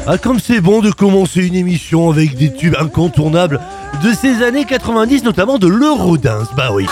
Ah, comme c'est bon de commencer une émission avec des tubes incontournables de ces années 90, notamment de l'Eurodance. Bah oui.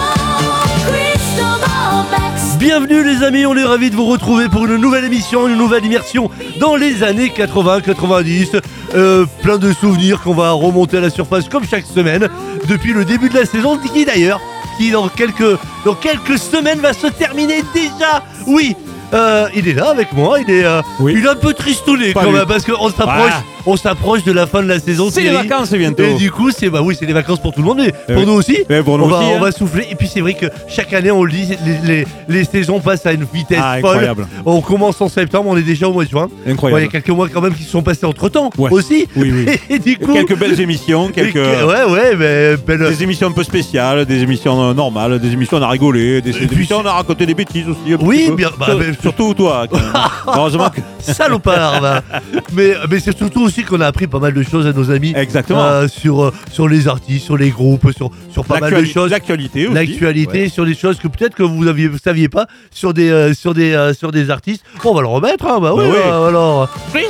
Bienvenue les amis, on est ravis de vous retrouver pour une nouvelle émission, une nouvelle immersion dans les années 80-90. Plein de souvenirs qu'on va remonter à la surface comme chaque semaine depuis le début de la saison, qui d'ailleurs, dans quelques semaines va se terminer déjà. Oui. Il est là avec moi, il est un peu tristouné quand même parce qu'on s'approche de la fin de la saison. C'est les vacances bientôt. Et du coup, c'est les vacances pour tout le monde, mais pour nous aussi. On va souffler. Et puis c'est vrai que chaque année, on le dit, les saisons passent à une vitesse folle. Incroyable. On commence en septembre, on est déjà au mois de juin. Incroyable. Il y a quelques mois quand même qui se sont passés entre temps aussi. Oui. Et du coup, quelques belles émissions, des émissions un peu spéciales, des émissions normales, des émissions on a rigolé, des émissions on a raconté des bêtises aussi. Oui, bien. Surtout toi. Heureusement que. Salopard, va. Mais c'est surtout aussi qu'on a appris pas mal de choses à nos amis. Exactement. Sur les artistes, sur les groupes, sur pas mal de choses. L'actualité aussi. L'actualité, sur des choses que peut-être que vous saviez pas, sur des artistes. Bon, on va le remettre, hein. Alors.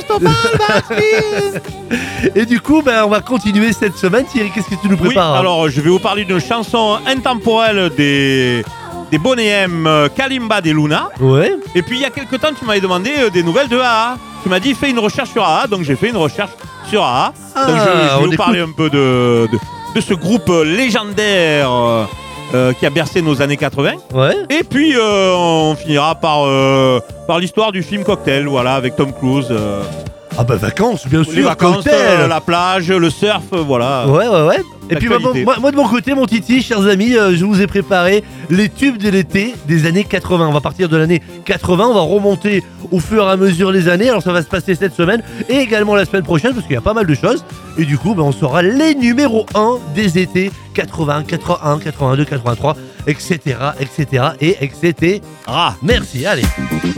Et du coup, on va continuer cette semaine. Thierry, qu'est-ce que tu nous prépares? Oui, alors je vais vous parler d'une chanson intemporelle des Boney M, Kalimba des Luna. Ouais. Et puis il y a quelques temps, tu m'avais demandé des nouvelles de AA. Tu m'as dit fais une recherche sur AA, donc j'ai fait une recherche sur AA. Donc je vais vous parler un peu de ce groupe légendaire qui a bercé nos années 80. Ouais. Et puis on finira par l'histoire du film Cocktail, voilà, avec Tom Cruise. Vacances, bien sûr. Les vacances, Cocktail. la plage, le surf, voilà. Ouais. Et puis moi de mon côté, mon Titi, chers amis, je vous ai préparé les tubes de l'été des années 80. On va partir de l'année 80, on va remonter au fur et à mesure les années. Alors ça va se passer cette semaine et également la semaine prochaine parce qu'il y a pas mal de choses. Et du coup, on saura les numéros 1 des étés 80, 81, 82, 83, etc. et etc. Merci, allez.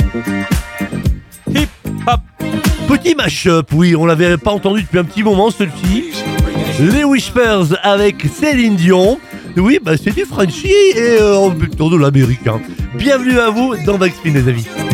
Hip hop. Petit mash-up, oui, on l'avait pas entendu depuis un petit moment, celui-ci. Les Whispers avec Céline Dion. Oui, c'est du Frenchy et en même temps de l'américain. Bienvenue à vous dans Backspin, les amis.